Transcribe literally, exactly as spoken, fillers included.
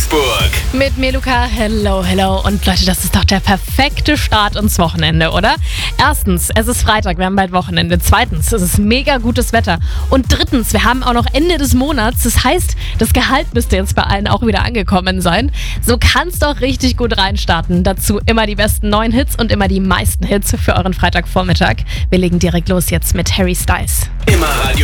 Flensburg. Mit mir, Luca. Hello, hello. Und Leute, das ist doch der perfekte Start ins Wochenende, oder? Erstens, es ist Freitag, wir haben bald Wochenende. Zweitens, es ist mega gutes Wetter. Und drittens, wir haben auch noch Ende des Monats. Das heißt, das Gehalt müsste jetzt bei allen auch wieder angekommen sein. So kann's doch richtig gut reinstarten. Dazu immer die besten neuen Hits und immer die meisten Hits für euren Freitagvormittag. Wir legen direkt los jetzt mit Harry Styles. Immer Radio